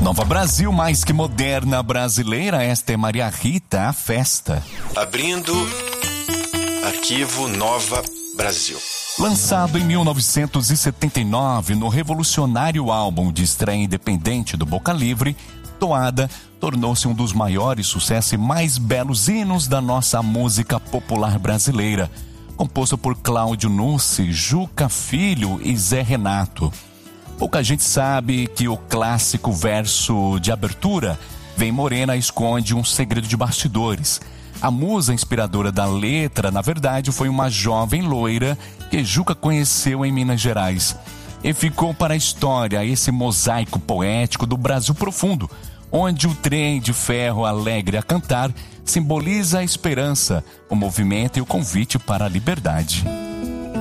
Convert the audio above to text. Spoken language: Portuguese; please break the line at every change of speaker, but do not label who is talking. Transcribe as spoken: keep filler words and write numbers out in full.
Nova Brasil, mais que moderna brasileira, esta é Maria Rita, a festa.
Abrindo arquivo Nova Brasil.
Lançado em mil novecentos e setenta e nove no revolucionário álbum de estreia independente do Boca Livre, Toada tornou-se um dos maiores sucessos e mais belos hinos da nossa música popular brasileira, composto por Cláudio Nucci, Juca Filho e Zé Renato. Pouca gente sabe que o clássico verso de abertura, Vem Morena, esconde um segredo de bastidores. A musa inspiradora da letra, na verdade, foi uma jovem loira que Juca conheceu em Minas Gerais. E ficou para a história esse mosaico poético do Brasil profundo, onde o trem de ferro alegre a cantar simboliza a esperança, o movimento e o convite para a liberdade.